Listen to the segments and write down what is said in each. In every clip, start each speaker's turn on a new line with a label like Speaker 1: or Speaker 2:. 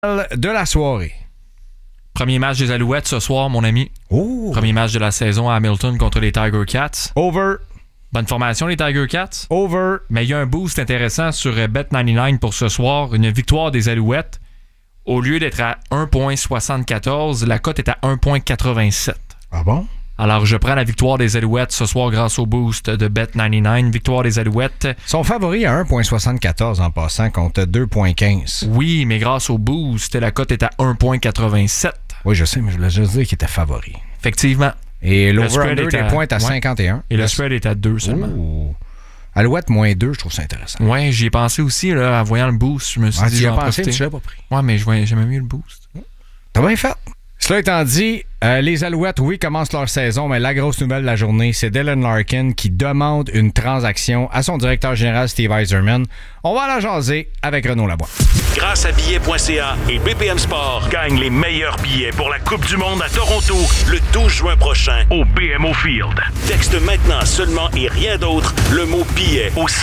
Speaker 1: de la soirée.
Speaker 2: Premier match des Alouettes ce soir, mon ami.
Speaker 1: Oh.
Speaker 2: Premier match de la saison à Hamilton contre les Tiger Cats.
Speaker 1: Over.
Speaker 2: Bonne formation, les Tiger Cats.
Speaker 1: Over.
Speaker 2: Mais il y a un boost intéressant sur Bet99 pour ce soir. Une victoire des Alouettes. Au lieu d'être à 1,74, la cote est à 1,87.
Speaker 1: Ah bon?
Speaker 2: Alors, je prends la victoire des Alouettes ce soir grâce au boost de Bet99. Victoire des Alouettes.
Speaker 1: Son favori à 1,74 en passant contre 2,15.
Speaker 2: Oui, mais grâce au boost, la cote est à 1,87.
Speaker 1: Oui, je sais, mais je voulais juste dire qu'il était favori.
Speaker 2: Effectivement.
Speaker 1: Et l'over-under des points est à 51.
Speaker 2: Et le spread est à 2 seulement.
Speaker 1: Ouh. Alouette moins 2, je trouve ça intéressant.
Speaker 2: Ouais, j'y ai pensé aussi là, en voyant le boost. Je me suis dit,
Speaker 1: tu y as
Speaker 2: j'en
Speaker 1: pensé,
Speaker 2: profiter.
Speaker 1: tu l'as pas pris.
Speaker 2: Ouais, mais j'aimais mieux le boost.
Speaker 1: T'as bien fait. Cela étant dit, les Alouettes, oui, commencent leur saison, mais la grosse nouvelle de la journée, c'est Dylan Larkin qui demande une transaction à son directeur général Steve Yzerman. On va la jaser avec Renaud Lavoie.
Speaker 3: Grâce à billets.ca et BPM Sport, gagne les meilleurs billets pour la Coupe du monde à Toronto le 12 juin prochain au BMO Field. Texte maintenant seulement et rien d'autre le mot billet au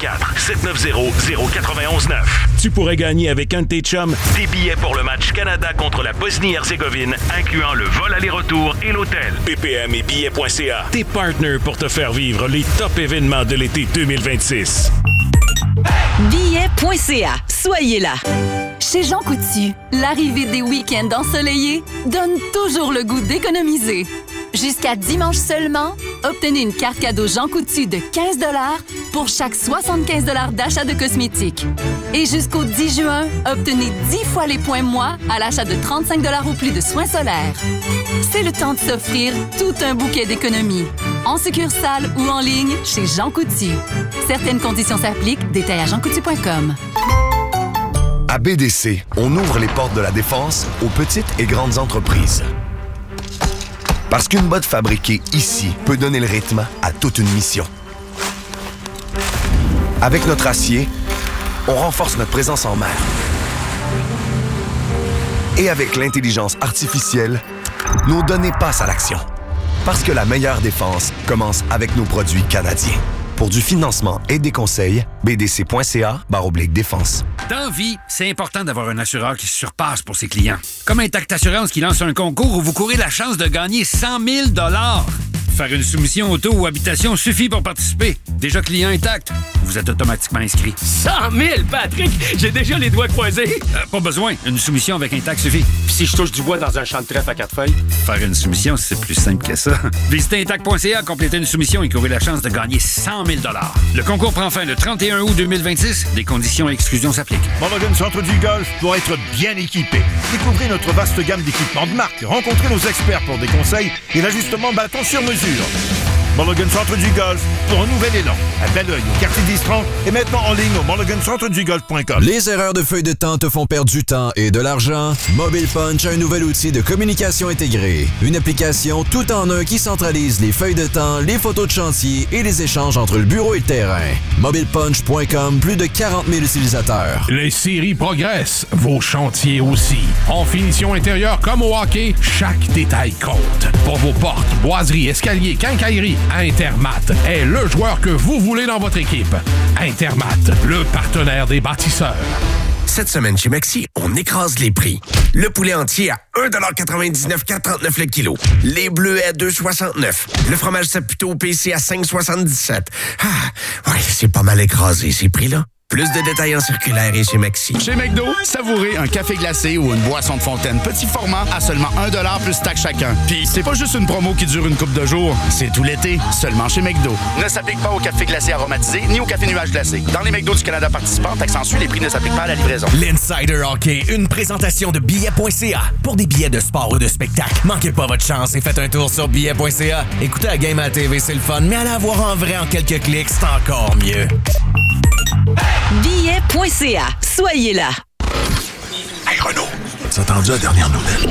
Speaker 3: 514-790-0919. Tu pourrais gagner avec un de tes chums des billets pour le match Canada contre la Bosnie-Herzégovine, incluant le vol aller-retour et l'hôtel. BPM et billets.ca, tes partners pour te faire vivre les top événements de l'été 2026.
Speaker 4: Billets.ca. Soyez là. Chez Jean Coutu, l'arrivée des week-ends ensoleillés donne toujours le goût d'économiser. Jusqu'à dimanche seulement, obtenez une carte cadeau Jean Coutu de 15 $ pour chaque 75 $ d'achat de cosmétiques. Et jusqu'au 10 juin, obtenez 10 fois les points moi à l'achat de 35 $ ou plus de soins solaires. C'est le temps de s'offrir tout un bouquet d'économies. En succursale ou en ligne chez Jean Coutu. Certaines conditions s'appliquent. Détails à jeancoutu.com.
Speaker 5: À BDC, on ouvre les portes de la défense aux petites et grandes entreprises. Parce qu'une botte fabriquée ici peut donner le rythme à toute une mission. Avec notre acier, on renforce notre présence en mer. Et avec l'intelligence artificielle, nos données passent à l'action. Parce que la meilleure défense commence avec nos produits canadiens. Pour du financement et des conseils, bdc.ca/défense.
Speaker 6: Dans vie, c'est important d'avoir un assureur qui se surpasse pour ses clients. Comme Intact Assurance qui lance un concours où vous courez la chance de gagner 100 000 $. Faire une soumission auto ou habitation suffit pour participer. Déjà client Intact, vous êtes automatiquement inscrit.
Speaker 7: 100 000, Patrick! J'ai déjà les doigts croisés.
Speaker 6: Pas besoin, une soumission avec Intact suffit.
Speaker 7: Puis si je touche du bois dans un champ de trèfle à 4 feuilles?
Speaker 6: Faire une soumission, c'est plus simple que ça. Visitez Intact.ca, complétez une soumission et courez la chance de gagner 100 000 $. Le concours prend fin le 31 août 2026. Des conditions et exclusions s'appliquent.
Speaker 8: Mulligan Centre du Golf pour être bien équipé. Découvrez notre vaste gamme d'équipements de marque. Rencontrez nos experts pour des conseils et l'ajustement bâton sur mesure. Mulligan Centre du Golf pour un nouvel élan. À Belleuil, au quartier d'Istran et maintenant en ligne au mulligancentredugolf.com.
Speaker 9: Les erreurs de feuille de temps te font perdre du temps et de l'argent? Mobile Punch a un nouvel outil de communication intégrée. Une application tout en un qui centralise les feuilles de temps, les photos de chantier et les échanges entre le bureau et le terrain. MobilePunch.com, plus de 40 000 utilisateurs.
Speaker 10: Les séries progressent, vos chantiers aussi. En finition intérieure comme au hockey, chaque détail compte. Pour vos portes, boiseries, escaliers, quincailleries, Intermat est le joueur que vous voulez dans votre équipe. Intermat, le partenaire des bâtisseurs.
Speaker 11: Cette semaine chez Maxi, on écrase les prix. Le poulet entier à 1,99$, 4,39$ le kilo. Les bleus à 2,69$. Le fromage Saputo PC à 5,77$. Ah, ouais, c'est pas mal écrasé ces prix-là. Plus de détails en circulaire et chez Maxi.
Speaker 12: Chez McDo, savourez un café glacé ou une boisson de fontaine petit format à seulement 1$ plus taxe chacun. Puis c'est pas juste une promo qui dure une couple de jours, c'est tout l'été, seulement chez McDo. Ne s'applique pas au café glacé aromatisé ni au café nuage glacé. Dans les McDo du Canada participants, taxe en sus, les prix ne s'appliquent pas à la livraison.
Speaker 13: L'Insider Hockey, une présentation de billets.ca. Pour des billets de sport ou de spectacle, manquez pas votre chance et faites un tour sur billets.ca. Écoutez la game à la TV, c'est le fun, mais allez la voir en vrai en quelques clics, c'est encore mieux.
Speaker 4: Billets.ca. Soyez là.
Speaker 5: Hey Renaud, t'as entendu la dernière nouvelle?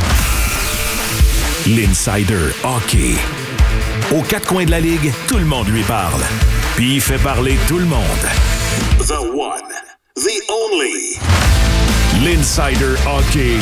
Speaker 3: L'Insider Hockey. Aux quatre coins de la ligue, tout le monde lui parle. Puis il fait parler tout le monde. The one, the only. L'Insider Hockey.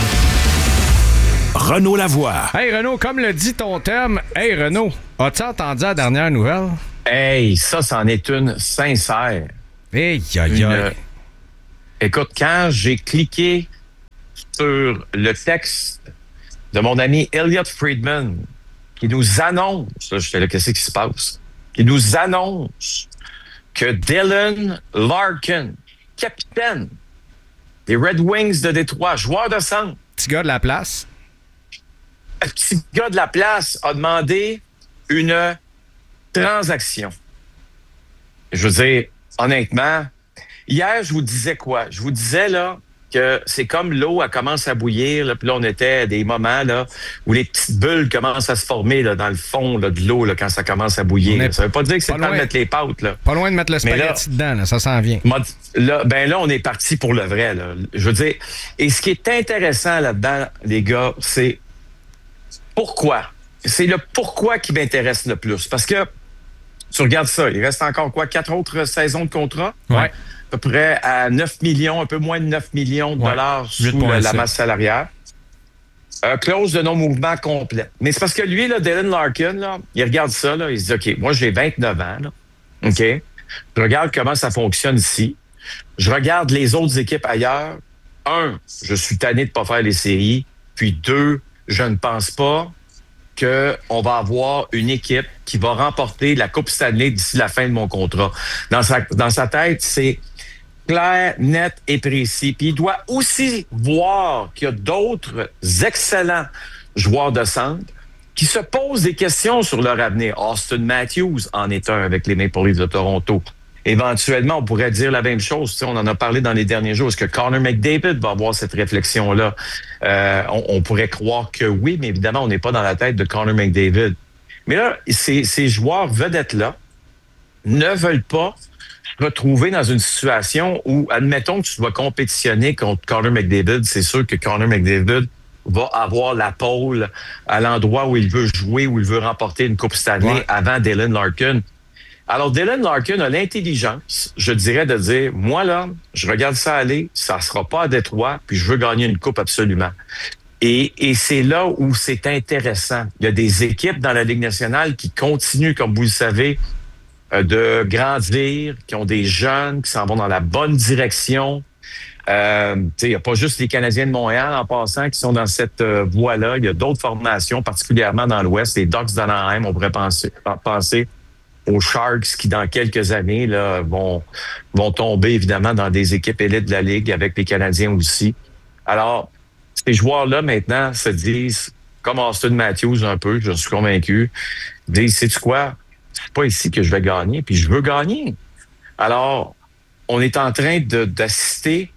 Speaker 3: Renaud Lavoie.
Speaker 1: Hey Renaud, comme le dit ton thème, hey Renaud, as-tu entendu la dernière nouvelle?
Speaker 14: Hey, ça, c'en est une sincère.
Speaker 1: Hey, aïe, aïe.
Speaker 14: Écoute, quand j'ai cliqué sur le texte de mon ami Elliot Friedman qui nous annonce, là, j'étais là, qu'est-ce qui se passe? Qui nous annonce que Dylan Larkin, capitaine des Red Wings de Détroit, joueur de centre.
Speaker 1: Petit gars de la place.
Speaker 14: Un petit gars de la place a demandé une transaction. Je veux dire, honnêtement, hier, je vous disais quoi? Je vous disais, là, que c'est comme l'eau, elle commence à bouillir, là, puis là, on était à des moments, là, où les petites bulles commencent à se former, là, dans le fond, là, de l'eau, là, quand ça commence à bouillir. Ça veut pas dire que c'est le temps de mettre les pâtes, là.
Speaker 1: Pas loin de mettre le spaghetti dedans, là, ça s'en vient.
Speaker 14: Là, on est parti pour le vrai, là. Je veux dire, et ce qui est intéressant là-dedans, les gars, c'est pourquoi. C'est le pourquoi qui m'intéresse le plus. Parce que, tu regardes ça, il reste encore quoi? 4 autres saisons de contrat?
Speaker 2: Ouais.
Speaker 14: À peu près à 9 millions, un peu moins de 9 millions de dollars sous la masse salariale. Clause de non-mouvement complète. Mais c'est parce que lui, là, Dylan Larkin, là, il regarde ça, là, il se dit, OK, moi, j'ai 29 ans, là. OK? Je regarde comment ça fonctionne ici. Je regarde les autres équipes ailleurs. 1, je suis tanné de ne pas faire les séries. Puis 2, je ne pense pas qu'on va avoir une équipe qui va remporter la Coupe Stanley d'ici la fin de mon contrat. Dans sa tête, c'est clair, net et précis. Puis il doit aussi voir qu'il y a d'autres excellents joueurs de centre qui se posent des questions sur leur avenir. Austin Matthews en est un avec les Maple Leafs de Toronto. Éventuellement, on pourrait dire la même chose. Tu sais, on en a parlé dans les derniers jours. Est-ce que Connor McDavid va avoir cette réflexion-là? On pourrait croire que oui, mais évidemment, on n'est pas dans la tête de Connor McDavid. Mais là, ces joueurs vedettes-là ne veulent pas se retrouver dans une situation où, admettons que tu dois compétitionner contre Connor McDavid, c'est sûr que Connor McDavid va avoir la pole à l'endroit où il veut jouer, où il veut remporter une Coupe Stanley avant Dylan Larkin. Alors, Dylan Larkin a l'intelligence, je dirais, de dire, moi, là, je regarde ça aller, ça sera pas à Détroit, puis je veux gagner une coupe absolument. Et c'est là où c'est intéressant. Il y a des équipes dans la Ligue nationale qui continuent, comme vous le savez, de grandir, qui ont des jeunes, qui s'en vont dans la bonne direction. Il n'y a pas juste les Canadiens de Montréal, en passant, qui sont dans cette voie-là. Il y a d'autres formations, particulièrement dans l'Ouest. Les Ducks d'Anaheim, on pourrait penser aux Sharks qui, dans quelques années, là, vont tomber, évidemment, dans des équipes élites de la Ligue, avec les Canadiens aussi. Alors, ces joueurs-là, maintenant, se disent, comme Austin Matthews un peu, je suis convaincu, disent, sais-tu quoi? C'est pas ici que je vais gagner, puis je veux gagner. Alors, on est en train d'assister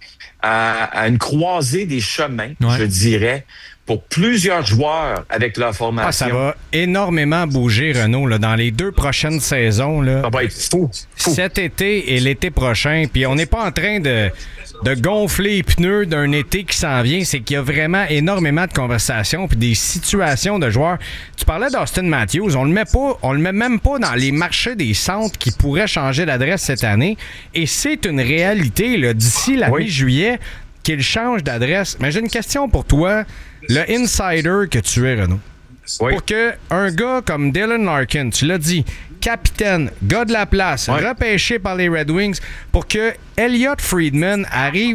Speaker 14: à une croisée des chemins, je dirais, pour plusieurs joueurs avec leur formation.
Speaker 1: Ça va énormément bouger, Renaud, là, dans les 2 prochaines saisons. Là.
Speaker 14: Ça va être fou.
Speaker 1: Cet été et l'été prochain. Puis on n'est pas en train de gonfler les pneus d'un été qui s'en vient. C'est qu'il y a vraiment énormément de conversations puis des situations de joueurs. Tu parlais d'Austin Matthews. On le met même pas dans les marchés des centres qui pourraient changer d'adresse cette année. Et c'est une réalité là, d'ici la mi-juillet qu'il change d'adresse. Mais j'ai une question pour toi. Le insider que tu es, Renaud. Pour que un gars comme Dylan Larkin, tu l'as dit, capitaine, gars de la place, repêché par les Red Wings, pour que Elliot Friedman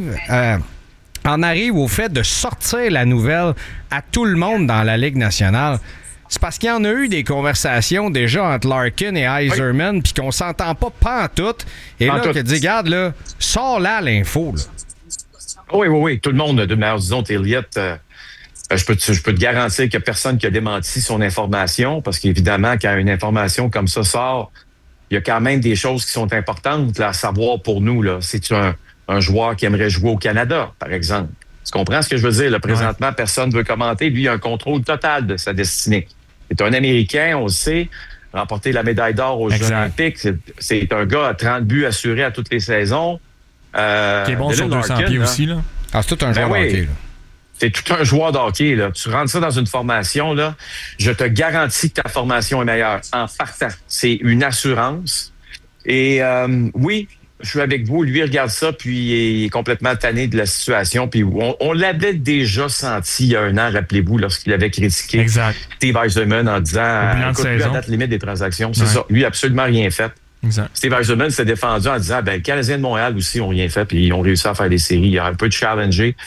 Speaker 1: en arrive au fait de sortir la nouvelle à tout le monde dans la Ligue nationale. C'est parce qu'il y en a eu des conversations déjà entre Larkin et Yzerman, puis qu'on s'entend pas pantoute. Et là, tu dis, regarde, là, sors là l'info. Là.
Speaker 14: Oui. Tout le monde, de manière, disons, Elliot... Je peux te garantir qu'il n'y a personne qui a démenti son information, parce qu'évidemment, quand une information comme ça sort, il y a quand même des choses qui sont importantes là, à savoir pour nous. Là. C'est un joueur qui aimerait jouer au Canada, par exemple. Tu comprends ce que je veux dire? Là, présentement, personne ne veut commenter. Lui, il a un contrôle total de sa destinée. C'est un Américain, on le sait, remporté la médaille d'or aux Jeux olympiques. C'est un gars à 30 buts assurés à toutes les saisons.
Speaker 2: Qui est bon sur 200 pieds aussi. Là.
Speaker 1: Ah, c'est tout un joueur de hockey, là.
Speaker 14: C'est tout un joueur de hockey, là. Tu rentres ça dans une formation, là, je te garantis que ta formation est meilleure en partant. C'est une assurance. Et oui, je suis avec vous. Lui, il regarde ça, puis il est complètement tanné de la situation. Puis on l'avait déjà senti il y a 1 an, rappelez-vous, lorsqu'il avait critiqué Steve Yzerman en disant écoute, lui, à date limite des transactions. C'est ça. Lui, absolument rien fait.
Speaker 2: Exact.
Speaker 14: Steve Yzerman s'est défendu en disant les Canadiens de Montréal aussi ont rien fait, puis ils ont réussi à faire des séries. Il a un peu de challengé.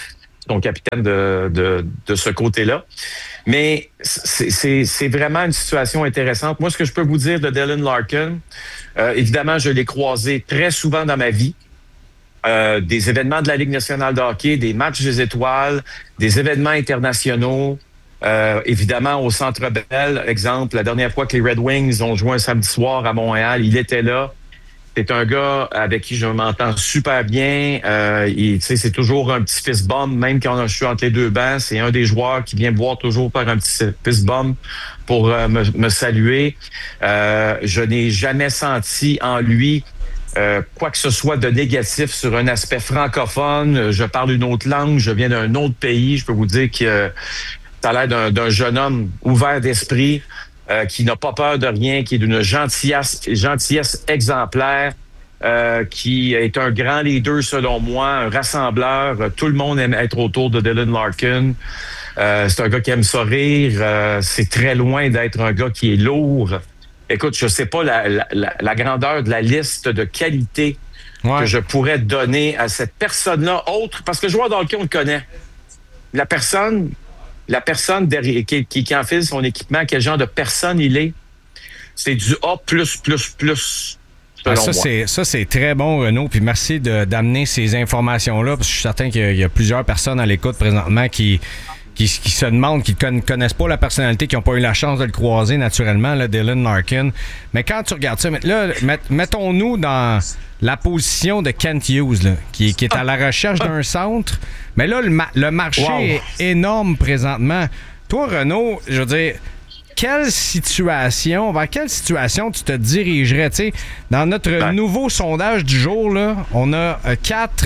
Speaker 14: son capitaine de ce côté-là. Mais c'est vraiment une situation intéressante. Moi, ce que je peux vous dire de Dylan Larkin, évidemment, je l'ai croisé très souvent dans ma vie. Des événements de la Ligue nationale de hockey, des matchs des étoiles, des événements internationaux. Évidemment, au Centre Bell, exemple, la dernière fois que les Red Wings ont joué un samedi soir à Montréal, il était là. C'est un gars avec qui je m'entends super bien. C'est toujours un petit fist bump, même quand je suis entre les deux bancs. C'est un des joueurs qui vient me voir toujours faire un petit fist bump pour me saluer. Je n'ai jamais senti en lui quoi que ce soit de négatif sur un aspect francophone. Je parle une autre langue, je viens d'un autre pays. Je peux vous dire que ça a l'air d'un jeune homme ouvert d'esprit, qui n'a pas peur de rien, qui est d'une gentillesse exemplaire, qui est un grand leader selon moi, un rassembleur. Tout le monde aime être autour de Dylan Larkin. C'est un gars qui aime ça rire. C'est très loin d'être un gars qui est lourd. Écoute, je sais pas la grandeur de la liste de qualités que je pourrais donner à cette personne-là, autre, parce que le joueur de hockey, on le connaît. La personne derrière, qui enfile son équipement, quel genre de personne il est, c'est du A++.
Speaker 1: Ça, c'est très bon, Renaud. Puis merci d'amener ces informations-là, parce que je suis certain qu'il y a plusieurs personnes à l'écoute présentement qui se demandent, qui ne connaissent pas la personnalité, qui n'ont pas eu la chance de le croiser naturellement, là, Dylan Larkin. Mais quand tu regardes ça, là, mettons-nous dans la position de Kent Hughes, là, qui est à la recherche d'un centre. Mais là, le marché est énorme présentement. Toi, Renaud, je veux dire, vers quelle situation tu te dirigerais? T'sais, dans notre nouveau sondage du jour, là, on a quatre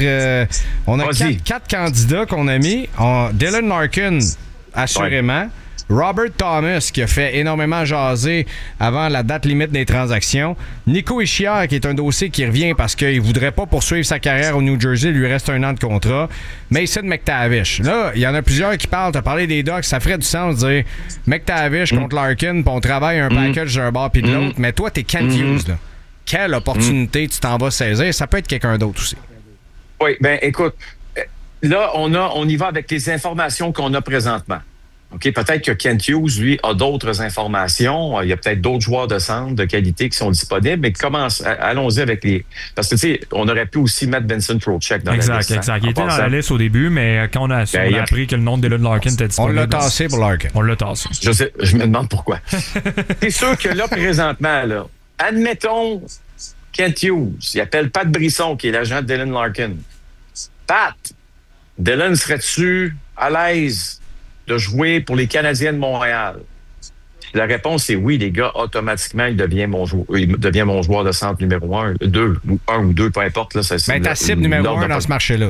Speaker 1: candidats qu'on a mis. Dylan Larkin, assurément. Robert Thomas, qui a fait énormément jaser avant la date limite des transactions. Nico Hischier, qui est un dossier qui revient parce qu'il ne voudrait pas poursuivre sa carrière au New Jersey. Il lui reste 1 an de contrat. Mason McTavish. Là, il y en a plusieurs qui parlent. Tu as parlé des Ducks. Ça ferait du sens de dire McTavish contre Larkin, puis on travaille un package d'un bord puis de l'autre. Mais toi, t'es Kent Hughes. Là. Quelle opportunité tu t'en vas saisir? Ça peut être quelqu'un d'autre aussi.
Speaker 14: Oui, bien, écoute, là, on y va avec les informations qu'on a présentement. OK, peut-être que Kent Hughes, lui, a d'autres informations. Il y a peut-être d'autres joueurs de centre de qualité qui sont disponibles, mais allons-y avec les... Parce que, tu sais, on aurait pu aussi mettre Vincent Trocheck dans la liste.
Speaker 2: Exact. Il était dans la liste au début, mais quand on a appris que le nom de Dylan Larkin était disponible...
Speaker 1: On l'a tassé pour Larkin.
Speaker 2: On l'a tassé.
Speaker 14: Je me demande pourquoi. C'est sûr que là, présentement, là, admettons Kent Hughes, il appelle Pat Brisson, qui est l'agent de Dylan Larkin. Pat, Dylan, serais-tu à l'aise de jouer pour les Canadiens de Montréal? La réponse est oui, les gars, automatiquement, il devient mon joueur de centre numéro 1, 2, ou 1 ou 2, peu importe. Là,
Speaker 1: mais ta cible numéro 1 dans ce marché-là.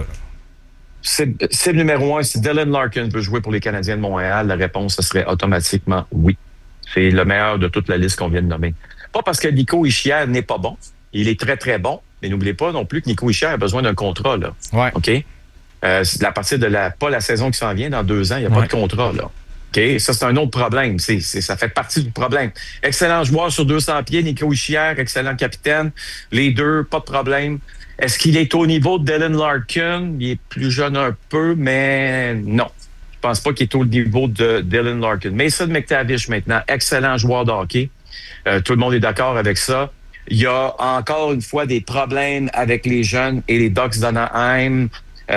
Speaker 14: Cible numéro 1, si Dylan Larkin peut jouer pour les Canadiens de Montréal, la réponse, ce serait automatiquement oui. C'est le meilleur de toute la liste qu'on vient de nommer. Pas parce que Nico Hischier n'est pas bon. Il est très, très bon. Mais n'oubliez pas non plus que Nico Hischier a besoin d'un contrat, là.
Speaker 1: Ouais.
Speaker 14: OK? À partir de pas la saison qui s'en vient, dans 2 ans, il n'y a pas de contrat, là. OK? Ça, c'est un autre problème. Ça fait partie du problème. Excellent joueur sur 200 pieds, Nico Hischier, excellent capitaine. Les deux, pas de problème. Est-ce qu'il est au niveau de Dylan Larkin? Il est plus jeune un peu, mais non. Je pense pas qu'il est au niveau de Dylan Larkin. Mason McTavish, maintenant, excellent joueur de hockey. Tout le monde est d'accord avec ça. Il y a encore une fois des problèmes avec les jeunes et les Ducks d'Anaheim.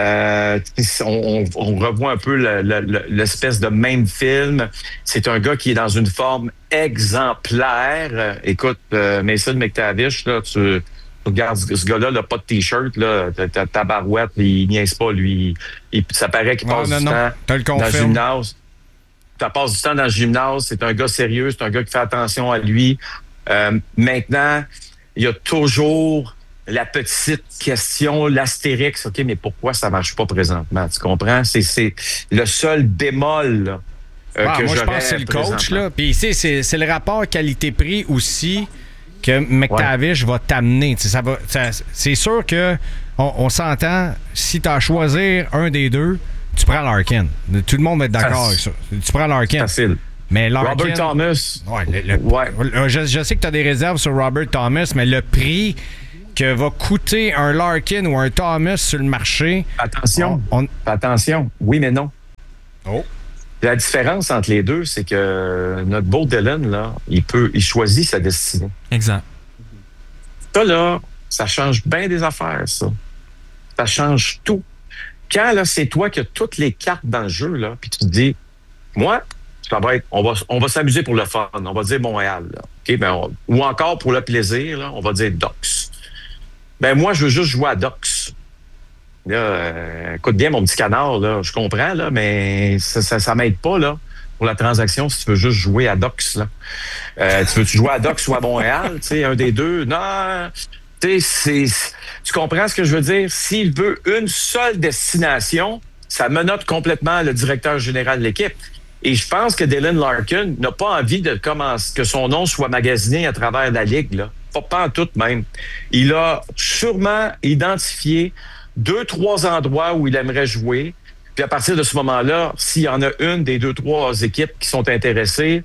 Speaker 14: On revoit un peu l'espèce de même film. C'est un gars qui est dans une forme exemplaire. Écoute, Mason McTavish, là, tu regardes ce gars-là, n'a pas de T-shirt, là, ta barouette, il niaise pas, lui. Ça paraît qu'il passe du temps dans le gymnase. Tu passes du temps dans le gymnase. C'est un gars sérieux, c'est un gars qui fait attention à lui. Maintenant, il y a toujours la petite question, l'astérix, OK, mais pourquoi ça marche pas présentement? Tu comprends? C'est le seul bémol là, que
Speaker 1: moi, je pense que c'est le coach. Là. Puis ici, c'est le rapport qualité-prix aussi que McTavish va t'amener. C'est sûr que on s'entend, si tu as à choisir un des deux, tu prends Larkin. Tout le monde va être d'accord avec ça. Tu prends Larkin.
Speaker 14: Facile.
Speaker 1: Mais Larkin,
Speaker 14: Robert Thomas.
Speaker 1: Je sais que tu as des réserves sur Robert Thomas, mais le prix que va coûter un Larkin ou un Thomas sur le marché.
Speaker 14: Attention. Attention. Oui, mais non.
Speaker 1: Oh.
Speaker 14: La différence entre les deux, c'est que notre beau Dylan, là, il choisit sa destinée.
Speaker 2: Exact.
Speaker 14: Ça, là, ça change bien des affaires, ça. Ça change tout. Quand, là, c'est toi qui as toutes les cartes dans le jeu, là, puis tu te dis, moi, ça va être, on va s'amuser pour le fun. On va dire Montréal, là. Okay, ou encore pour le plaisir, là, on va dire Docs. Ben, moi, je veux juste jouer à Docs. Là, écoute bien, mon petit canard, là, je comprends, là, mais ça m'aide pas, là, pour la transaction, si tu veux juste jouer à Docs, là. Tu veux-tu jouer à Docs ou à Montréal, tu sais, un des deux? Non, tu sais, tu comprends ce que je veux dire? S'il veut une seule destination, ça menotte complètement le directeur général de l'équipe. Et je pense que Dylan Larkin n'a pas envie de commencer, que son nom soit magasiné à travers la Ligue, là. Pas en tout, même. Il a sûrement identifié 2-3 endroits où il aimerait jouer. Puis à partir de ce moment-là, s'il y en a une des 2-3 équipes qui sont intéressées,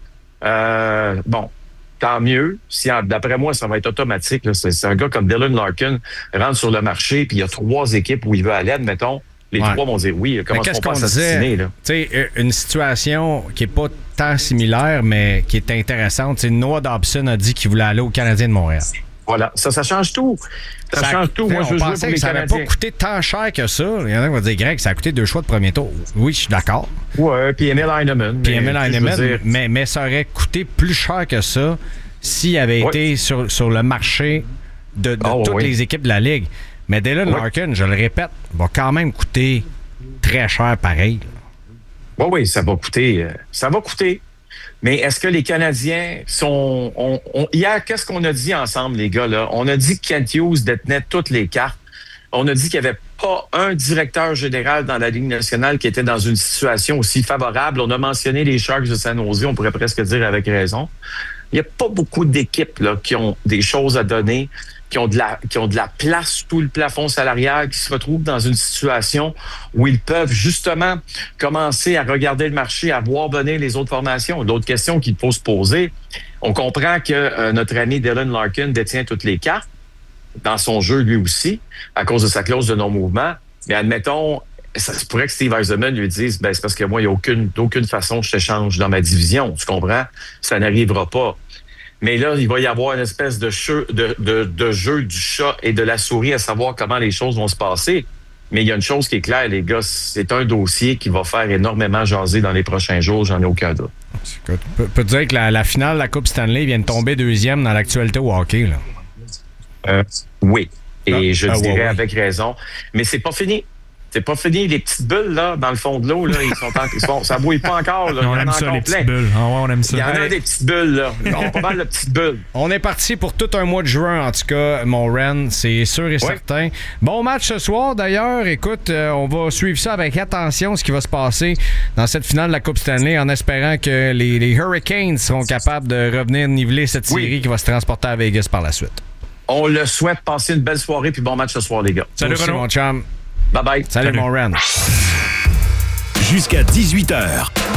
Speaker 14: bon, tant mieux. D'après moi, ça va être automatique. Là. C'est un gars comme Dylan Larkin rentre sur le marché, puis il y a 3 équipes où il veut aller, admettons. Les 3 vont dire oui. Comment est-ce qu'on
Speaker 1: disait? Tu sais, une situation qui n'est pas tant similaire, mais qui est intéressante. Noah Dobson a dit qu'il voulait aller au Canadien de Montréal.
Speaker 14: Voilà, ça change tout. Ça change tout. Moi, je
Speaker 1: pensais que ça n'avait pas coûté tant cher que ça. Il y en a qui vont dire, Greg, ça a coûté 2 choix de premier tour. Oui, je suis d'accord.
Speaker 14: Oui, puis Emil Heinemann.
Speaker 1: Mais ça aurait coûté plus cher que ça s'il avait été sur le marché de toutes les équipes de la Ligue. Mais Dylan Larkin, je le répète, va quand même coûter très cher pareil.
Speaker 14: Oui, ça va coûter. Ça va coûter. Mais est-ce que les Canadiens sont... Hier, qu'est-ce qu'on a dit ensemble, les gars? Là? On a dit que Kent Hughes détenait toutes les cartes. On a dit qu'il n'y avait pas un directeur général dans la Ligue nationale qui était dans une situation aussi favorable. On a mentionné les Sharks de San Jose, on pourrait presque dire avec raison. Il n'y a pas beaucoup d'équipes là, qui ont des choses à donner, qui ont de la place sous le plafond salarial, qui se retrouvent dans une situation où ils peuvent justement commencer à regarder le marché, à voir venir les autres formations. D'autres questions qu'il faut se poser. On comprend que notre ami Dylan Larkin détient toutes les cartes dans son jeu lui aussi, à cause de sa clause de non-mouvement. Mais admettons, ça se pourrait que Steve Yzerman lui dise, c'est parce que moi, il n'y a d'aucune façon que je t'échange dans ma division. Tu comprends? Ça n'arrivera pas. Mais là, il va y avoir une espèce de jeu du chat et de la souris à savoir comment les choses vont se passer. Mais il y a une chose qui est claire, les gars, c'est un dossier qui va faire énormément jaser dans les prochains jours, j'en ai aucun doute.
Speaker 1: Écoute, peut dire que la finale de la Coupe Stanley vient de tomber 2e dans l'actualité au hockey, là.
Speaker 14: Oui, et je dirais avec raison. Mais c'est pas fini. C'est pas fini, les petites bulles, là, dans le fond de l'eau, là, ça bouille pas encore, là.
Speaker 2: On aime ça, les petites bulles. Ah ouais, on aime ça.
Speaker 14: Il y en a des petites bulles, là. On a pas mal de petites bulles.
Speaker 1: On est parti pour tout un mois de juin, en tout cas, mon Ren, c'est sûr et certain. Bon match ce soir, d'ailleurs. Écoute, on va suivre ça avec attention, ce qui va se passer dans cette finale de la Coupe Stanley, en espérant que les Hurricanes seront capables de revenir niveler cette série qui va se transporter à Vegas par la suite.
Speaker 14: On le souhaite. Passer une belle soirée, puis bon match ce soir, les gars.
Speaker 1: Salut, mon chum.
Speaker 14: Bye-bye.
Speaker 1: Salut, mon Ren.
Speaker 3: Jusqu'à 18h.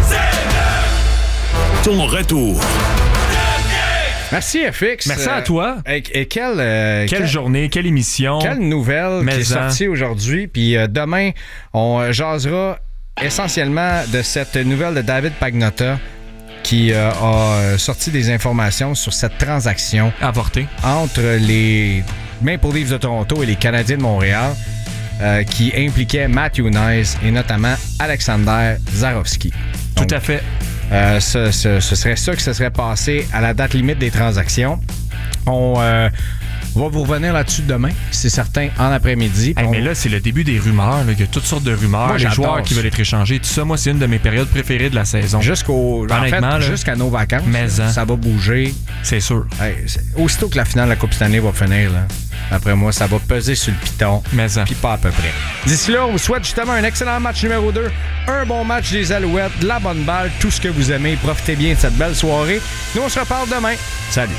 Speaker 3: Ton retour.
Speaker 1: Merci, FX.
Speaker 2: Merci à toi.
Speaker 1: Et quelle
Speaker 2: journée, quelle émission.
Speaker 1: Quelle nouvelle qui est sortie aujourd'hui. Puis demain, on jasera essentiellement de cette nouvelle de David Pagnotta qui a sorti des informations sur cette transaction
Speaker 2: avortée
Speaker 1: entre les Maple Leafs de Toronto et les Canadiens de Montréal. Qui impliquait Matthew Knies et notamment Alexander Zarovski.
Speaker 2: Tout à fait.
Speaker 1: Ce serait ça que se serait passé à la date limite des transactions. On va vous revenir là-dessus demain, c'est certain, en après-midi.
Speaker 2: Mais là, c'est le début des rumeurs. Là. Il y a toutes sortes de rumeurs.
Speaker 1: Moi,
Speaker 2: les joueurs qui veulent être échangés. Tout ça, moi, c'est une de mes périodes préférées de la saison.
Speaker 1: Jusqu'à nos vacances. Ça va bouger.
Speaker 2: C'est sûr.
Speaker 1: Aussitôt que la finale de la Coupe Stanley va finir, là, après moi, ça va peser sur le piton. Puis pas à peu près. D'ici là, on vous souhaite justement un excellent match numéro 2, un bon match des Alouettes, de la bonne balle, tout ce que vous aimez. Profitez bien de cette belle soirée. Nous, on se reparle demain. Salut.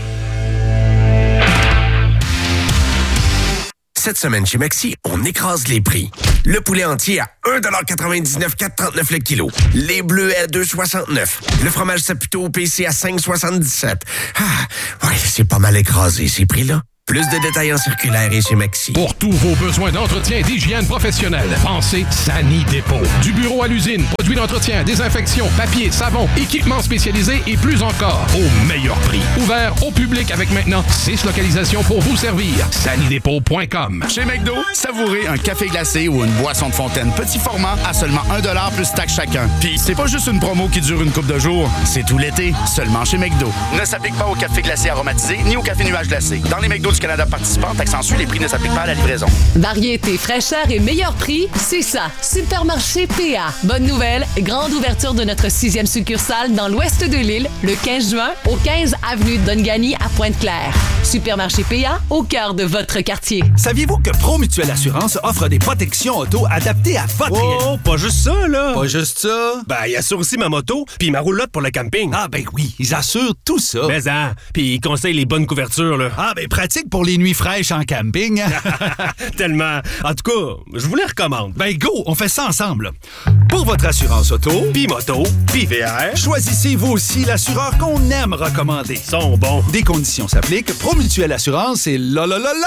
Speaker 11: Cette semaine chez Maxi, on écrase les prix. Le poulet entier à 1,99$, 4,39$ le kilo. Les bleuets à 2,69$. Le fromage Saputo au PC à 5,77$. Ah, ouais, c'est pas mal écrasé, ces prix-là. Plus de détails en circulaire et chez Maxi.
Speaker 10: Pour tous vos besoins d'entretien et d'hygiène professionnelle, pensez Sani Dépôt. Du bureau à l'usine, produits d'entretien, désinfection, papier, savon, équipements spécialisés et plus encore, au meilleur prix. Ouvert au public avec maintenant 6 localisations pour vous servir. sanidépôt.com.
Speaker 12: Chez McDo, savourez un café glacé ou une boisson de fontaine petit format à seulement 1$ plus taxe chacun. Puis c'est pas juste une promo qui dure une couple de jours, c'est tout l'été, seulement chez McDo. Ne s'applique pas au café glacé aromatisé ni au café nuage glacé. Dans les McDo du Canada participants, accentue, les prix ne s'appliquent pas à la livraison.
Speaker 15: Variété, fraîcheur et meilleur prix, c'est ça. Supermarché PA. Bonne nouvelle, grande ouverture de notre 6e succursale dans l'ouest de l'île, le 15 juin, au 15 avenue Dongani à Pointe-Claire. Supermarché PA, au cœur de votre quartier.
Speaker 16: Saviez-vous que Promutuelle Assurance offre des protections auto adaptées à votre réalité?
Speaker 7: Oh, pas juste ça, là!
Speaker 16: Pas juste ça?
Speaker 7: Ben, ils assurent aussi ma moto puis ma roulotte pour le camping.
Speaker 16: Ah, ben oui, ils assurent tout ça.
Speaker 7: Mais puis ils conseillent les bonnes couvertures, là.
Speaker 16: Ah, ben pratique pour les nuits fraîches en camping.
Speaker 7: Tellement. En tout cas, je vous les recommande.
Speaker 16: Ben go, on fait ça ensemble. Pour votre assurance auto,
Speaker 7: puis moto, puis VR,
Speaker 16: choisissez vous aussi l'assureur qu'on aime recommander.
Speaker 7: Ils sont bons.
Speaker 16: Des conditions s'appliquent. Promutuelle Assurance et la.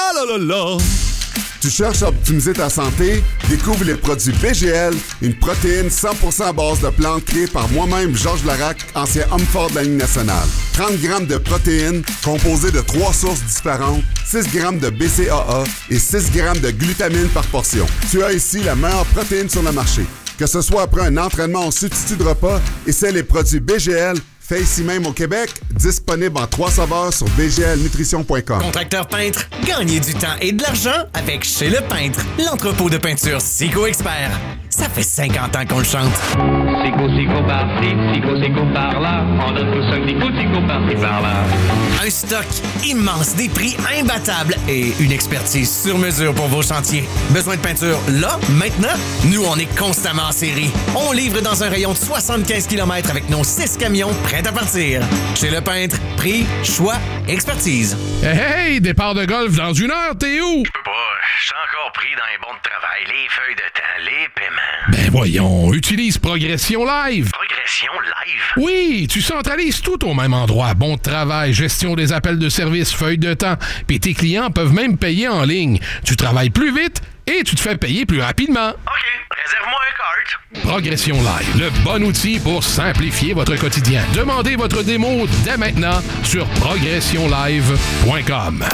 Speaker 17: Tu cherches à optimiser ta santé? Découvre les produits BGL, une protéine 100% à base de plantes créée par moi-même, Georges Larac, ancien homme fort de la Ligue nationale. 30 grammes de protéines composées de 3 sources différentes, 6 grammes de BCAA et 6 grammes de glutamine par portion. Tu as ici la meilleure protéine sur le marché. Que ce soit après un entraînement en substitut de repas, essaie les produits BGL, fait ici même au Québec, disponible en 3 saveurs sur bglnutrition.com.
Speaker 13: Contracteur peintre, gagnez du temps et de l'argent avec Chez Le Peintre, l'entrepôt de peinture Sico Expert. Ça fait 50 ans qu'on le chante.
Speaker 18: Sico par-ci, Sico par-là. On donne tout ça, Sico par-ci, par-là.
Speaker 13: Un stock immense, des prix imbattables et une expertise sur mesure pour vos chantiers. Besoin de peinture là, maintenant? Nous, on est constamment en série. On livre dans un rayon de 75 km avec nos 6 camions prêts à partir. Chez Le Peintre, prix, choix, expertise.
Speaker 10: Hey, départ de golf dans 1 heure, t'es où?
Speaker 19: Je peux pas, je suis encore pris dans les bons de travail, les feuilles de temps, les paiements.
Speaker 10: Ben voyons, utilise Progression Live.
Speaker 19: Progression Live?
Speaker 10: Oui, tu centralises tout au même endroit. Bon de travail, gestion des appels de service, feuilles de temps. Puis tes clients peuvent même payer en ligne. Tu travailles plus vite et tu te fais payer plus rapidement.
Speaker 19: OK, réserve-moi un cart.
Speaker 10: Progression Live, le bon outil pour simplifier votre quotidien. Demandez votre démo dès maintenant sur progressionlive.com.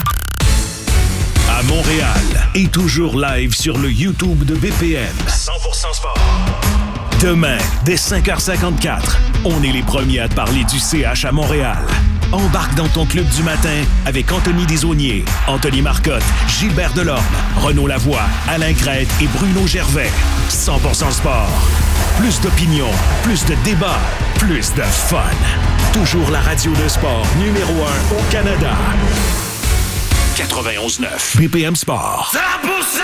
Speaker 3: À Montréal et toujours live sur le YouTube de BPM.
Speaker 20: 100% sport.
Speaker 3: Demain, dès 5h54, on est les premiers à te parler du CH à Montréal. Embarque dans ton club du matin avec Anthony Desaulniers, Anthony Marcotte, Gilbert Delorme, Renaud Lavoie, Alain Crête et Bruno Gervais. 100% sport. Plus d'opinion, plus de débats, plus de fun. Toujours la radio de sport numéro 1 au Canada. 91.9 BPM Sport.
Speaker 20: 100%!